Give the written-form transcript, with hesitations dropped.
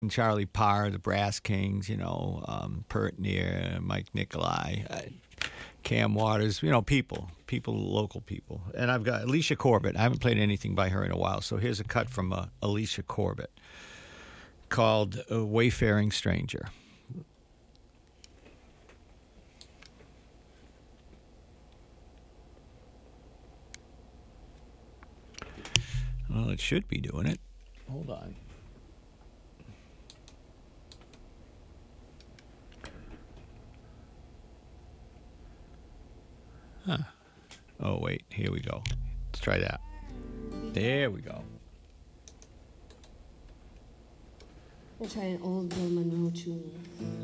and Charlie Parr, the Brass Kings, Pert Near, Mike Nikolai, Cam Waters, local people. And I've got Alicia Corbett. I haven't played anything by her in a while, so here's a cut from Alicia Corbett called Wayfaring Stranger. Well, it should be doing it. Hold on. Huh. Oh, wait. Here we go. Let's try that. There we go. We'll try an old Bill Monroe tune.